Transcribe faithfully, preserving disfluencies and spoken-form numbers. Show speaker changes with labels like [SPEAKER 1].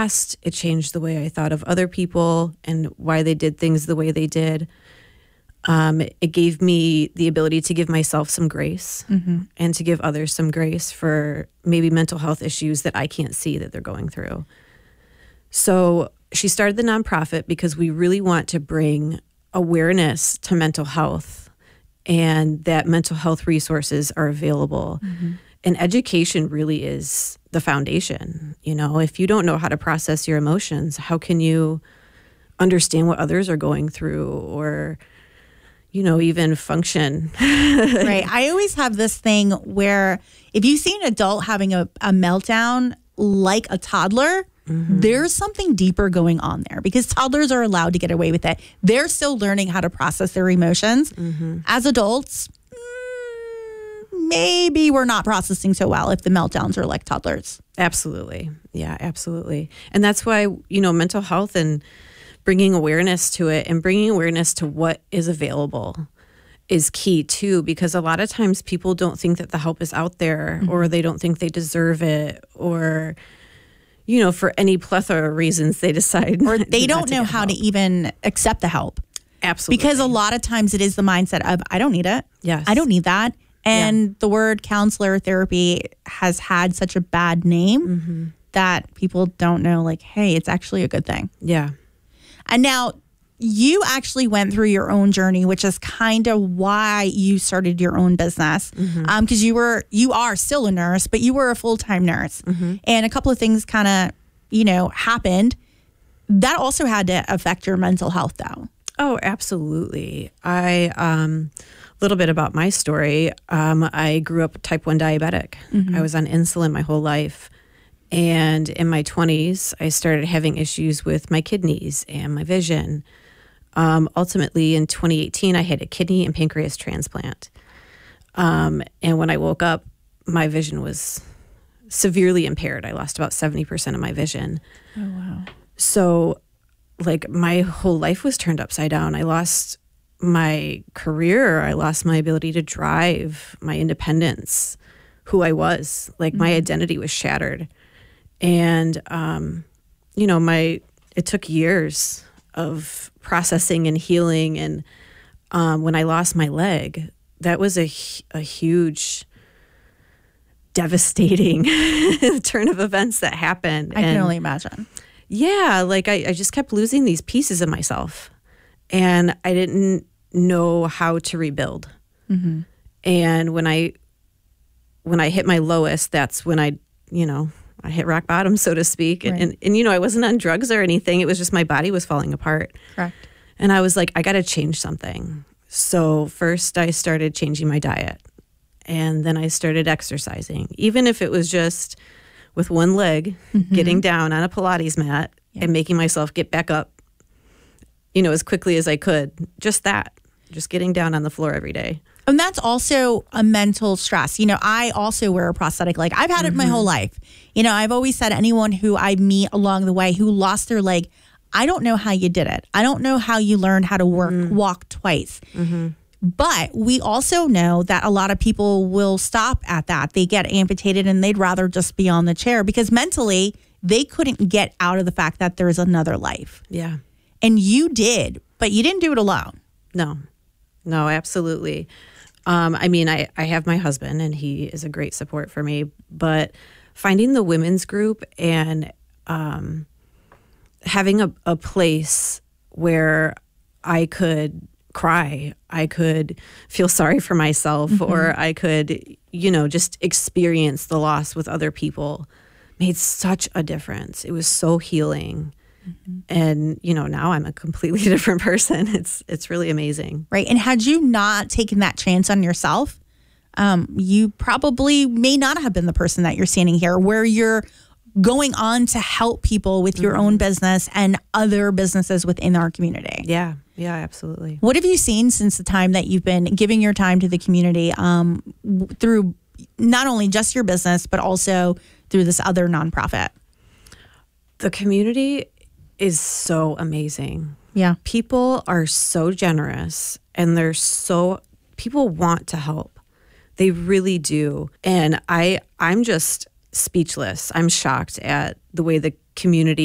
[SPEAKER 1] past. It changed the way I thought of other people and why they did things the way they did. Um, it gave me the ability to give myself some grace mm-hmm. and to give others some grace for maybe mental health issues that I can't see that they're going through. So she started the nonprofit because we really want to bring awareness to mental health and that mental health resources are available. Mm-hmm. And education really is the foundation. You know, if you don't know how to process your emotions, how can you understand what others are going through or, you know, even function?
[SPEAKER 2] Right. I always have this thing where if you see an adult having a, a meltdown like a toddler, mm-hmm. there's something deeper going on there because toddlers are allowed to get away with it. They're still learning how to process their emotions. Mm-hmm. As adults, mm, maybe we're not processing so well if the meltdowns are like toddlers.
[SPEAKER 1] Absolutely. Yeah, absolutely. And that's why, you know, mental health and bringing awareness to it and bringing awareness to what is available is key too, because a lot of times people don't think that the help is out there mm-hmm. or they don't think they deserve it or, you know, for any plethora of reasons they decide.
[SPEAKER 2] Or they don't know how help. to even accept the help.
[SPEAKER 1] Absolutely.
[SPEAKER 2] Because a lot of times it is the mindset of, I don't need it.
[SPEAKER 1] Yes.
[SPEAKER 2] I don't need that. And
[SPEAKER 1] yeah.
[SPEAKER 2] the word counselor therapy has had such a bad name mm-hmm. that people don't know, like, hey, it's actually a good thing.
[SPEAKER 1] Yeah.
[SPEAKER 2] And now you actually went through your own journey, which is kind of why you started your own business. Mm-hmm. Um, because you were, you are still a nurse, but you were a full-time nurse. Mm-hmm. And a couple of things kind of, you know, happened. That also had to affect your mental health though.
[SPEAKER 1] Oh, absolutely. I, um, a little bit about my story. Um, I grew up type one diabetic. Mm-hmm. I was on insulin my whole life. And in my twenties, I started having issues with my kidneys and my vision. Um, ultimately, in twenty eighteen, I had a kidney and pancreas transplant. Um, and when I woke up, my vision was severely impaired. I lost about seventy percent of my vision.
[SPEAKER 2] Oh, wow.
[SPEAKER 1] So, like, my whole life was turned upside down. I lost my career. I lost my ability to drive, my independence, who I was. Like, mm-hmm. my identity was shattered. And, um, you know, my it took years of processing and healing. And um, when I lost my leg, that was a, a huge, devastating turn of events that happened.
[SPEAKER 2] I
[SPEAKER 1] and
[SPEAKER 2] can only imagine.
[SPEAKER 1] Yeah, like I, I just kept losing these pieces of myself. And I didn't know how to rebuild. Mm-hmm. And when I when I hit my lowest, that's when I, you know, I hit rock bottom, so to speak.
[SPEAKER 2] Right.
[SPEAKER 1] And, and, and, you know, I wasn't on drugs or anything. It was just my body was falling apart.
[SPEAKER 2] Correct.
[SPEAKER 1] And I was like, I got to change something. So first I started changing my diet. And then I started exercising, even if it was just with one leg, mm-hmm. getting down on a Pilates mat yeah. and making myself get back up, you know, as quickly as I could. Just that, just getting down on the floor every day.
[SPEAKER 2] And that's also a mental stress. You know, I also wear a prosthetic leg. I've had mm-hmm. it my whole life. You know, I've always said anyone who I meet along the way who lost their leg, I don't know how you did it. I don't know how you learned how to work, mm-hmm. walk twice. Mm-hmm. But we also know that a lot of people will stop at that. They get amputated and they'd rather just be on the chair because mentally they couldn't get out of the fact that there's another life.
[SPEAKER 1] Yeah.
[SPEAKER 2] And you did, but you didn't do it alone.
[SPEAKER 1] No, no, absolutely. Um, I mean, I, I have my husband and he is a great support for me, but finding the women's group and um, having a, a place where I could cry, I could feel sorry for myself, mm-hmm. or I could, you know, just experience the loss with other people made such a difference. It was so healing. Mm-hmm. And, you know, now I'm a completely different person. It's it's really amazing.
[SPEAKER 2] Right. And had you not taken that chance on yourself, um, you probably may not have been the person that you're standing here where you're going on to help people with your mm-hmm. own business and other businesses within our community.
[SPEAKER 1] Yeah. Yeah, absolutely.
[SPEAKER 2] What have you seen since the time that you've been giving your time to the community um, through not only just your business, but also through this other nonprofit?
[SPEAKER 1] The community is so amazing.
[SPEAKER 2] Yeah.
[SPEAKER 1] People are so generous and they're so, people want to help. They really do. And I, I'm just speechless. I'm shocked at the way the community